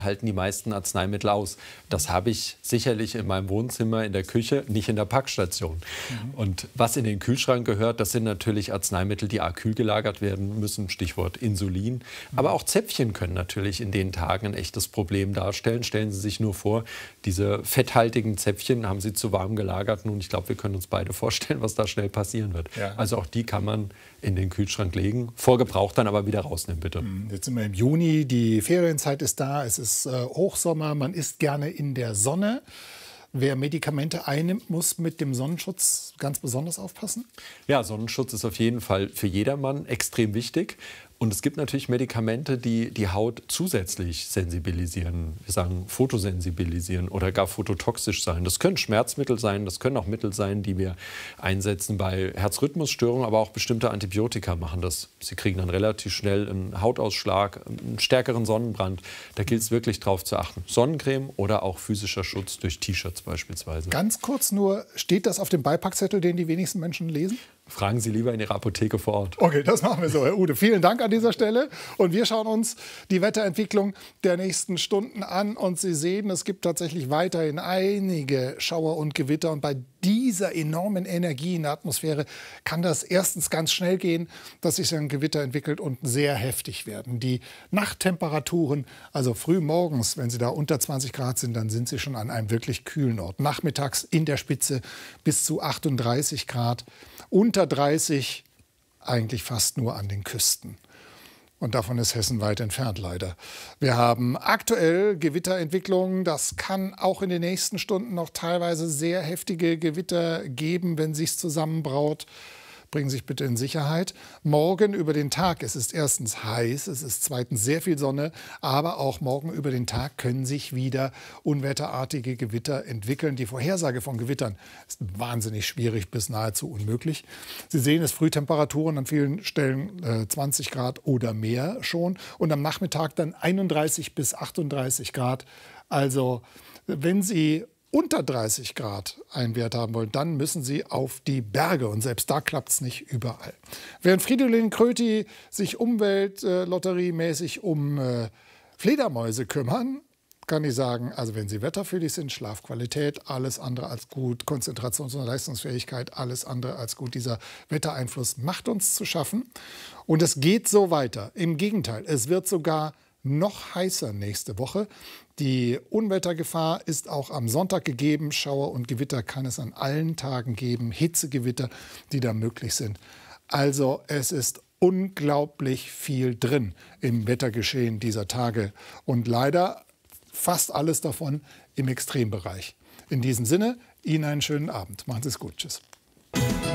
halten die meisten Arzneimittel aus. Das habe ich sicherlich in meinem Wohnzimmer, in der Küche, nicht in der Packstation. Und was in den Kühlschrank gehört, das sind natürlich Arzneimittel, die kühl gelagert werden müssen, Stichwort Insulin. Aber auch Zäpfchen können natürlich in den Tagen ein echtes Problem darstellen. Stellen Sie sich nur vor, diese fetthaltigen Zäpfchen haben Sie zu warm gelagert. Nun, ich glaube, wir können uns beide vorstellen, was da schnell passieren wird. Ja. Also auch die kann man in den Kühlschrank legen, vor Gebrauch dann aber wieder rausnehmen, bitte. Jetzt sind wir im Juni, die Ferienzeit ist da, es ist Hochsommer, man ist gerne in der Sonne. Wer Medikamente einnimmt, muss mit dem Sonnenschutz ganz besonders aufpassen? Ja, Sonnenschutz ist auf jeden Fall für jedermann extrem wichtig. Und es gibt natürlich Medikamente, die die Haut zusätzlich sensibilisieren. Wir sagen photosensibilisieren oder gar phototoxisch sein. Das können Schmerzmittel sein, das können auch Mittel sein, die wir einsetzen bei Herzrhythmusstörungen, aber auch bestimmte Antibiotika machen das. Sie kriegen dann relativ schnell einen Hautausschlag, einen stärkeren Sonnenbrand. Da gilt es wirklich drauf zu achten. Sonnencreme oder auch physischer Schutz durch T-Shirts beispielsweise. Ganz kurz nur, steht das auf dem Beipackzettel, den die wenigsten Menschen lesen? Fragen Sie lieber in Ihrer Apotheke vor Ort. Okay, das machen wir so, Herr Ude. Vielen Dank an dieser Stelle. Und wir schauen uns die Wetterentwicklung der nächsten Stunden an. Und Sie sehen, es gibt tatsächlich weiterhin einige Schauer und Gewitter. Und bei dieser enormen Energie in der Atmosphäre kann das erstens ganz schnell gehen, dass sich ein Gewitter entwickelt und sehr heftig werden. Die Nachttemperaturen, also früh morgens, wenn sie da unter 20 Grad sind, dann sind sie schon an einem wirklich kühlen Ort. Nachmittags in der Spitze bis zu 38 Grad. Unter 30 eigentlich fast nur an den Küsten. Und davon ist Hessen weit entfernt, leider. Wir haben aktuell Gewitterentwicklungen. Das kann auch in den nächsten Stunden noch teilweise sehr heftige Gewitter geben, wenn sich's zusammenbraut. Bringen Sie sich bitte in Sicherheit. Morgen über den Tag, es ist erstens heiß, es ist zweitens sehr viel Sonne, aber auch morgen über den Tag können sich wieder unwetterartige Gewitter entwickeln. Die Vorhersage von Gewittern ist wahnsinnig schwierig bis nahezu unmöglich. Sie sehen es, Frühtemperaturen an vielen Stellen 20 Grad oder mehr schon und am Nachmittag dann 31 bis 38 Grad. Also wenn Sie unter 30 Grad einen Wert haben wollen, dann müssen Sie auf die Berge. Und selbst da klappt es nicht überall. Während Fridolin Kröti sich umweltlotteriemäßig um Fledermäuse kümmern, kann ich sagen, also wenn Sie wetterfühlig sind, Schlafqualität, alles andere als gut, Konzentrations- und Leistungsfähigkeit, alles andere als gut. Dieser Wettereinfluss macht uns zu schaffen. Und es geht so weiter. Im Gegenteil, es wird sogar noch heißer nächste Woche. Die Unwettergefahr ist auch am Sonntag gegeben. Schauer und Gewitter kann es an allen Tagen geben. Hitzegewitter, die da möglich sind. Also es ist unglaublich viel drin im Wettergeschehen dieser Tage. Und leider fast alles davon im Extrembereich. In diesem Sinne, Ihnen einen schönen Abend. Machen Sie es gut. Tschüss.